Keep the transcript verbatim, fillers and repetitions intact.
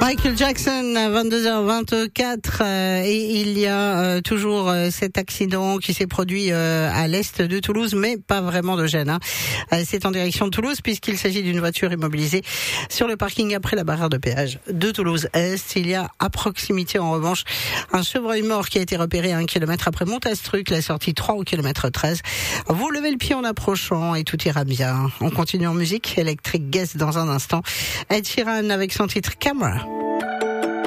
Michael Jackson, vingt-deux heures vingt-quatre, euh, et il y a euh, toujours euh, cet accident qui s'est produit euh, à l'est de Toulouse, mais pas vraiment de gêne. Hein. Euh, c'est en direction de Toulouse puisqu'il s'agit d'une voiture immobilisée sur le parking après la barrière de péage de Toulouse-Est. Il y a à proximité en revanche un chevreuil mort qui a été repéré à un kilomètre après Montastruc, la sortie trois au kilomètre treize. Vous levez le pied en approchant et tout ira bien. On continue en musique, Electric Guest dans un instant. Ed Sheeran avec son titre Camera.